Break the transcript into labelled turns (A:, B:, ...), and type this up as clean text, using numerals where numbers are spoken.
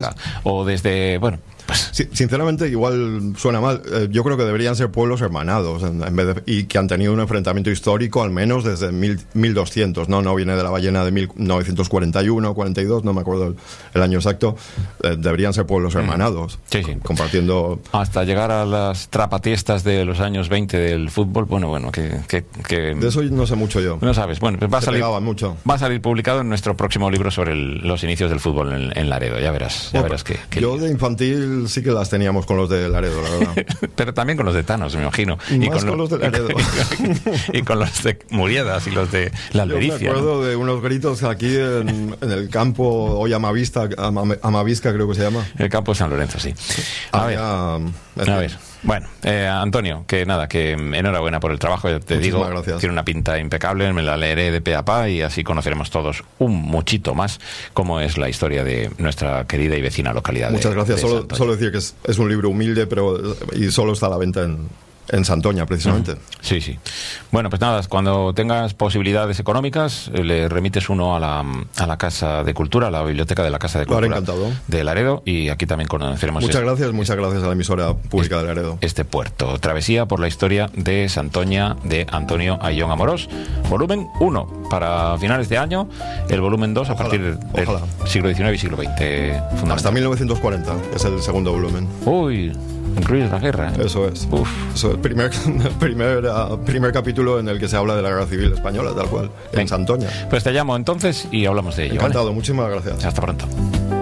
A: Málaga, o desde, bueno, pues...
B: Sí, sinceramente, igual suena mal. Yo creo que deberían ser pueblos hermanados en vez de, y que han tenido un enfrentamiento histórico al menos desde 1200. No viene de la ballena de 1941, 42, no me acuerdo el año exacto. Deberían ser pueblos hermanados,
A: sí.
B: Compartiendo...
A: Hasta llegar a las trapatiestas de los años 20 del fútbol, bueno, que...
B: De eso no sé mucho yo.
A: No sabes, bueno, pues va a salir publicado en nuestro próximo libro sobre los inicios del fútbol en Laredo, ya verás que
B: yo de infantil sí que las teníamos con los de Laredo, la verdad.
A: Pero también con los de Thanos, me imagino.
B: Y con los de Laredo.
A: Y con los de Muriedas y los de la Albericia.
B: Yo me acuerdo de unos gritos aquí en el campo, hoy Amavisca creo que se llama.
A: El campo de San Lorenzo, sí. A ver. Bueno, Antonio, que enhorabuena por el trabajo, ya te
B: Muchísimas
A: digo,
B: gracias.
A: Tiene una pinta impecable, me la leeré de pe a pa y así conoceremos todos un muchito más cómo es la historia de nuestra querida y vecina localidad.
B: Muchas gracias,
A: de
B: solo decir que es un libro humilde, y solo está a la venta en Santoña, precisamente.
A: Sí. Bueno, pues nada, cuando tengas posibilidades económicas, le remites uno a la Casa de Cultura, a la biblioteca de la Casa de Cultura
B: encantado.
A: de Laredo, y aquí también conoceremos...
B: Muchas gracias a la emisora pública de Laredo.
A: Este puerto. Travesía por la historia de Santoña, de Antonio Ayllón Amorós. Volumen 1 para finales de año, el volumen 2 a partir del siglo XIX y siglo XX.
B: Hasta 1940, que es el segundo volumen.
A: Uy... Incluye la guerra, ¿eh?
B: Eso es. Eso es el primer capítulo en el que se habla de la Guerra Civil Española, tal cual, en Santoña.
A: Pues te llamo entonces y hablamos de ello.
B: Encantado,
A: ¿vale?
B: Muchísimas gracias.
A: Hasta pronto.